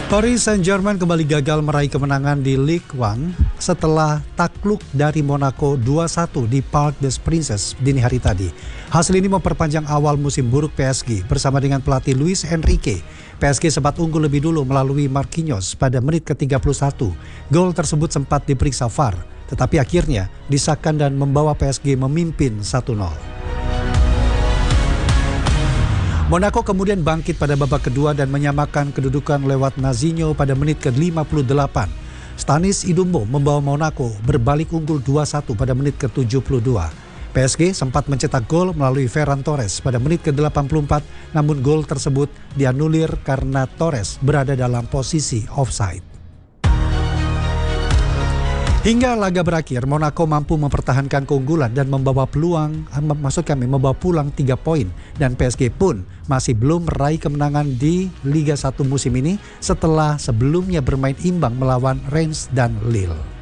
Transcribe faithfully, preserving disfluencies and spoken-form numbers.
Paris Saint-Germain kembali gagal meraih kemenangan di Ligue satu setelah takluk dari Monaco dua satu di Parc des Princes dini hari tadi. Hasil ini memperpanjang awal musim buruk P S G bersama dengan pelatih Luis Enrique. P S G sempat unggul lebih dulu melalui Marquinhos pada menit ke tiga puluh satu. Gol tersebut sempat diperiksa V A R, tetapi akhirnya disahkan dan membawa P S G memimpin satu nol. Monaco kemudian bangkit pada babak kedua dan menyamakan kedudukan lewat Nazinho pada menit ke lima puluh delapan. Stanis Idumbo membawa Monaco berbalik unggul dua satu pada menit ke tujuh puluh dua. P S G sempat mencetak gol melalui Ferran Torres pada menit ke delapan puluh empat, namun gol tersebut dianulir karena Torres berada dalam posisi offside. Hingga laga berakhir, Monaco mampu mempertahankan keunggulan dan membawa peluang, maksud kami membawa pulang tiga poin. Dan P S G pun masih belum meraih kemenangan di Liga satu musim ini setelah sebelumnya bermain imbang melawan Reims dan Lille.